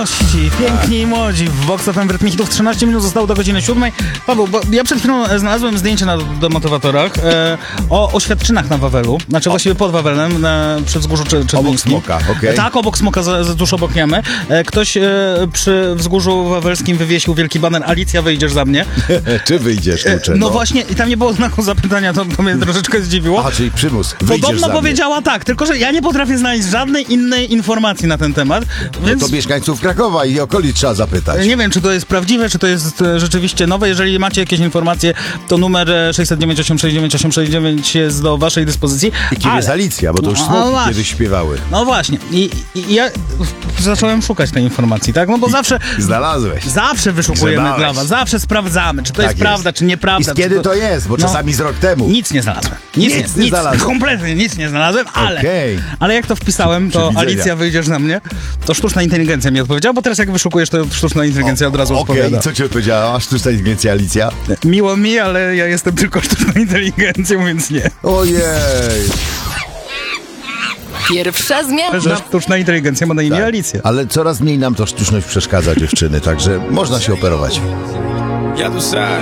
gości, piękni i młodzi w Vox FM w rytmie hitów. 13 minut zostało do godziny 7. Paweł, bo ja przed chwilą znalazłem zdjęcie do motywatorach o oświadczynach na Wawelu, znaczy właściwie pod Wawelem, przy wzgórzu Czerwińskim. Obok Smoka, okej. Tak, obok Smoka, tuż obok Niemy. Ktoś przy wzgórzu wawelskim wywiesił wielki baner: Alicja, wyjdziesz za mnie. Czy wyjdziesz, uczę? No właśnie, i tam nie było znaku zapytania, to mnie troszeczkę zdziwiło. Aha, czyli przymus. Wyjdziesz Podobno za mnie. powiedziała tak, tylko że ja nie potrafię znaleźć żadnej innej informacji na ten temat, więc To mieszkańców Krakowa i okolic trzeba zapytać. nie wiem, czy to jest prawdziwe, czy to jest rzeczywiście nowe. Jeżeli macie jakieś informacje, to numer 609 869 869 jest do waszej dyspozycji. I kim jest Alicja, bo to już No, Smoki właśnie. kiedyś śpiewały. No właśnie. I ja zacząłem szukać tej informacji, tak? No bo Znalazłeś. zawsze wyszukujemy Grzebałeś. dla was, zawsze sprawdzamy, czy to Tak jest prawda, czy nieprawda. I kiedy to jest, bo No. czasami z rok temu. Nic nie znalazłem. Nic nie znalazłem. Kompletnie nic nie znalazłem, Okej. ale jak to wpisałem, to Przewidzenia. Alicja, wyjdziesz na mnie, to sztuczna inteligencja mi odpowiedziała, bo teraz jak wyszukujesz, to sztuczna inteligencja od razu Okej, odpowiada. i co ci odpowiedziała? Sztuczna inteligencja Alicja? Miło mi, ale ja jestem tylko sztuczną inteligencją, więc nie. Ojej. Pierwsza zmiana. Że sztuczna inteligencja ma na imię Tak. Alicja. Ale coraz mniej nam to sztuczność przeszkadza, dziewczyny, także można się operować. Y'all do side.